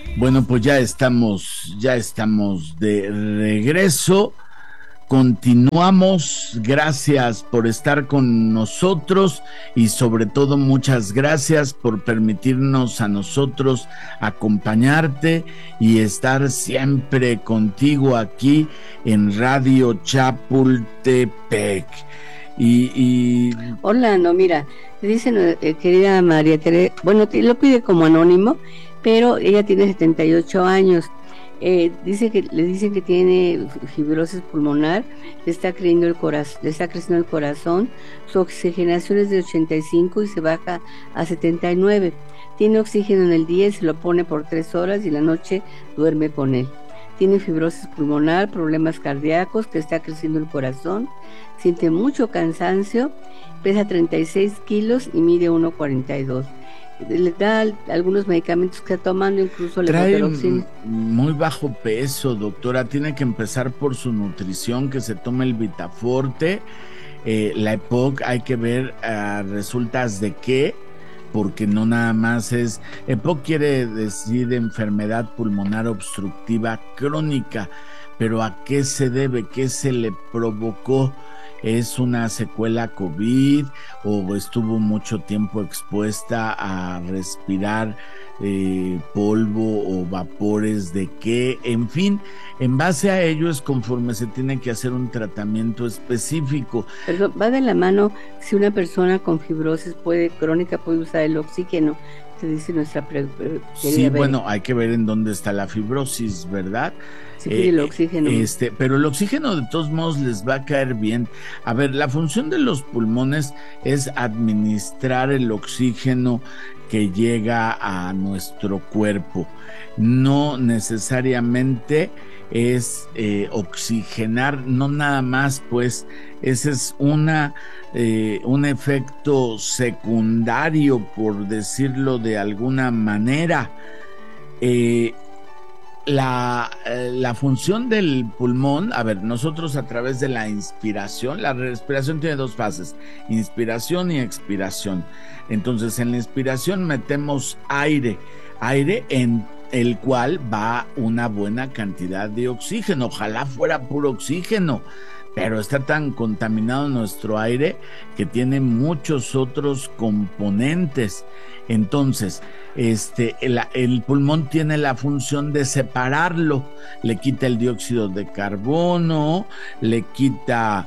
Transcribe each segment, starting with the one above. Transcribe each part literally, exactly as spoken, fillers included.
Bueno, pues ya estamos, ya estamos de regreso. Continuamos. Gracias por estar con nosotros y sobre todo muchas gracias por permitirnos a nosotros acompañarte y estar siempre contigo aquí en Radio Chapultepec. Y, y... Hola, no, mira, dicen, eh, querida María Teresa, bueno, te, lo pide como anónimo, pero ella tiene setenta y ocho años. Eh, dice que le dicen que tiene fibrosis pulmonar, le está creciendo el corazón, le está creciendo el corazón, su oxigenación es de ochenta y cinco y se baja a setenta y nueve. Tiene oxígeno en el día y se lo pone por tres horas y en la noche duerme con él. Tiene fibrosis pulmonar, problemas cardíacos, que está creciendo el corazón, siente mucho cansancio, pesa treinta y seis kilos y mide uno cuarenta y dos. Le da algunos medicamentos que está tomando, incluso levotiroxina. Muy bajo peso, doctora. Tiene que empezar por su nutrición, que se tome el Vitaforte, eh, la EPOC. Hay que ver uh, resultas de qué, porque no nada más es... EPOC quiere decir enfermedad pulmonar obstructiva crónica, pero ¿a qué se debe? ¿Qué se le provocó? ¿Es una secuela COVID o estuvo mucho tiempo expuesta a respirar eh, polvo o vapores de qué? En fin, en base a ello es conforme se tiene que hacer un tratamiento específico. Pero va de la mano si una persona con fibrosis puede crónica puede usar el oxígeno. Se dice nuestra pre, pre, sí, bueno, hay que ver en dónde está la fibrosis, ¿verdad? Sí, eh, el oxígeno. Este, pero el oxígeno de todos modos les va a caer bien. A ver, la función de los pulmones es administrar el oxígeno que llega a nuestro cuerpo. No necesariamente es eh, oxigenar, no nada más, pues ese es una eh, un efecto secundario, por decirlo de alguna manera. Eh, la, eh, la función del pulmón, a ver, nosotros a través de la inspiración, la respiración tiene dos fases, inspiración y expiración. Entonces en la inspiración metemos aire, aire en el cual va una buena cantidad de oxígeno, ojalá fuera puro oxígeno, pero está tan contaminado nuestro aire que tiene muchos otros componentes. Entonces, este, el, el pulmón tiene la función de separarlo, le quita el dióxido de carbono, le quita...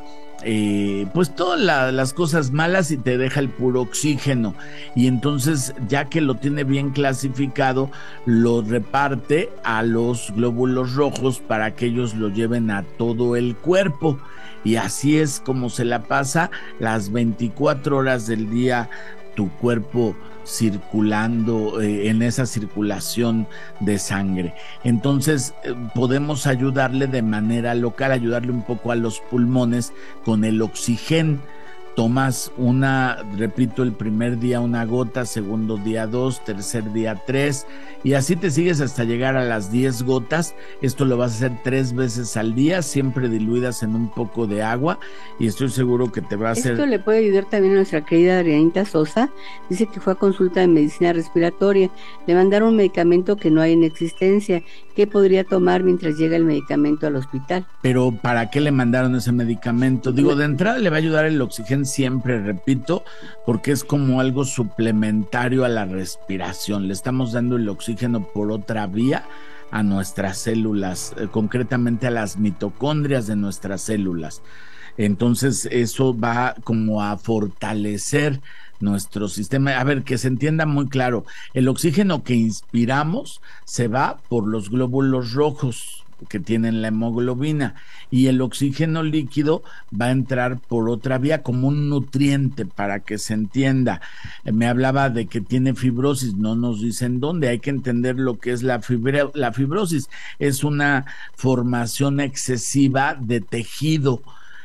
Eh, pues todas la, las cosas malas y te deja el puro oxígeno, y entonces ya que lo tiene bien clasificado lo reparte a los glóbulos rojos para que ellos lo lleven a todo el cuerpo, y así es como se la pasa las veinticuatro horas del día tu cuerpo circulando eh, en esa circulación de sangre. Entonces eh, podemos ayudarle de manera local, ayudarle un poco a los pulmones con el oxígeno. Tomas una, repito, el primer día una gota, segundo día dos, tercer día tres, y así te sigues hasta llegar a las diez gotas. Esto lo vas a hacer tres veces al día, siempre diluidas en un poco de agua, y estoy seguro que te va a hacer... Esto le puede ayudar también a nuestra querida Adrianita Sosa. Dice que fue a consulta de medicina respiratoria, le mandaron un medicamento que no hay en existencia. ¿Qué podría tomar mientras llega el medicamento al hospital? Pero ¿para qué le mandaron ese medicamento? Digo, de entrada le va a ayudar el oxígeno siempre, repito, porque es como algo suplementario a la respiración. Le estamos dando el oxígeno por otra vía a nuestras células, eh, concretamente a las mitocondrias de nuestras células. Entonces eso va como a fortalecer nuestro sistema. A ver, que se entienda muy claro, el oxígeno que inspiramos se va por los glóbulos rojos que tienen la hemoglobina, y el oxígeno líquido va a entrar por otra vía como un nutriente, para que se entienda. Me hablaba de que tiene fibrosis, no nos dicen dónde. Hay que entender lo que es la, fibra, la fibrosis. Es una formación excesiva de tejido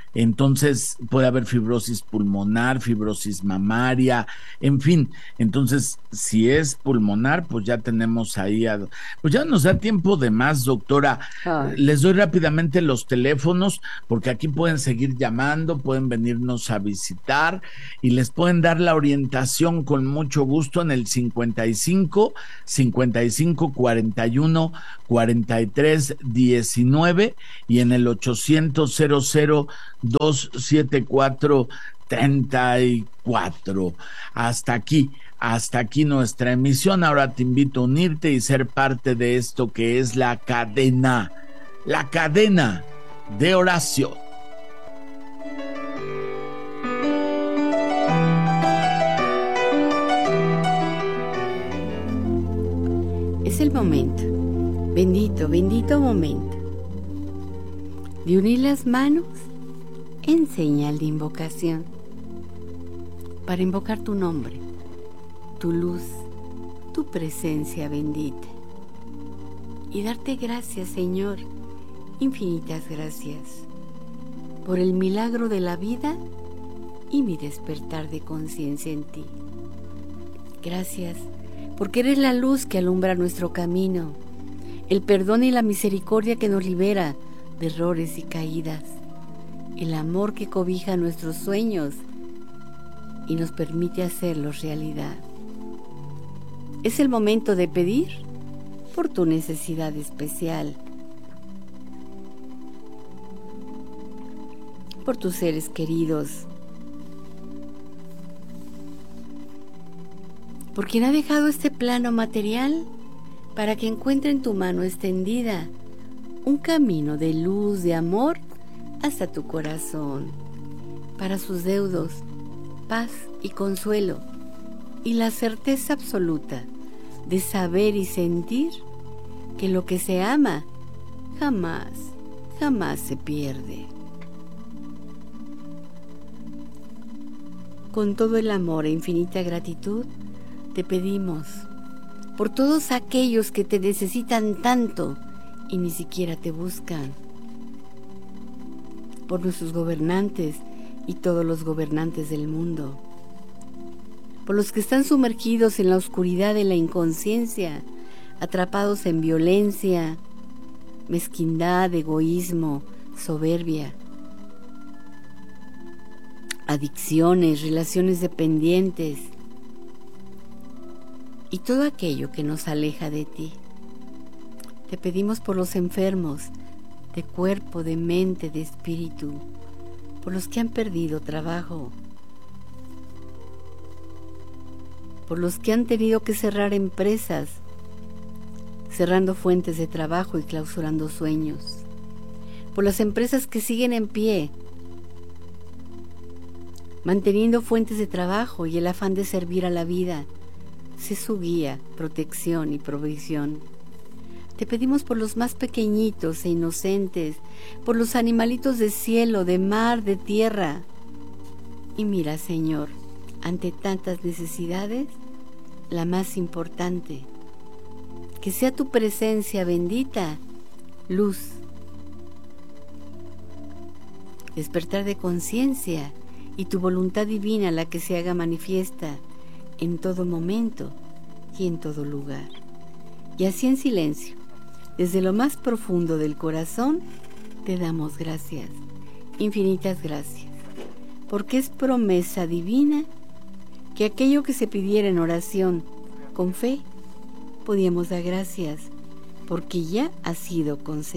Entonces puede haber fibrosis pulmonar, fibrosis mamaria, en fin. Entonces, si es pulmonar, pues ya tenemos ahí, a, pues ya nos da tiempo de más, doctora. Ay. Les doy rápidamente los teléfonos, porque aquí pueden seguir llamando, pueden venirnos a visitar y les pueden dar la orientación con mucho gusto en el cincuenta y cinco, cincuenta y cinco, cuarenta y uno, cuarenta y tres, diecinueve y en el ochocientos, cero cero, dos siete cuatro, treinta y cuatro. Hasta aquí, hasta aquí nuestra emisión. Ahora te invito a unirte y ser parte de esto que es la cadena, la cadena de oración. Es el momento, bendito, bendito momento, de unir las manos en señal de invocación, para invocar tu nombre, tu luz, tu presencia bendita, y darte gracias, Señor, infinitas gracias, por el milagro de la vida y mi despertar de conciencia en ti. Gracias, porque eres la luz que alumbra nuestro camino, el perdón y la misericordia que nos libera de errores y caídas, el amor que cobija nuestros sueños y nos permite hacerlos realidad. Es el momento de pedir por tu necesidad especial, por tus seres queridos, por quien ha dejado este plano material para que encuentre en tu mano extendida un camino de luz, de amor hasta tu corazón, para sus deudos, paz y consuelo, y la certeza absoluta de saber y sentir que lo que se ama jamás, jamás se pierde. Con todo el amor e infinita gratitud, te pedimos por todos aquellos que te necesitan tanto y ni siquiera te buscan, por nuestros gobernantes y todos los gobernantes del mundo, por los que están sumergidos en la oscuridad de la inconsciencia, atrapados en violencia, mezquindad, egoísmo, soberbia, adicciones, relaciones dependientes y todo aquello que nos aleja de ti. Te pedimos por los enfermos de cuerpo, de mente, de espíritu, por los que han perdido trabajo, por los que han tenido que cerrar empresas, cerrando fuentes de trabajo y clausurando sueños, por las empresas que siguen en pie, manteniendo fuentes de trabajo y el afán de servir a la vida. Sé su guía, protección y provisión. Te pedimos por los más pequeñitos e inocentes, por los animalitos de cielo, de mar, de tierra. Y mira, Señor, ante tantas necesidades, la más importante, que sea tu presencia bendita, luz, despertar de conciencia y tu voluntad divina la que se haga manifiesta en todo momento y en todo lugar. Y así en silencio, desde lo más profundo del corazón, te damos gracias, infinitas gracias, porque es promesa divina que aquello que se pidiera en oración con fe, podíamos dar gracias, porque ya ha sido concedido.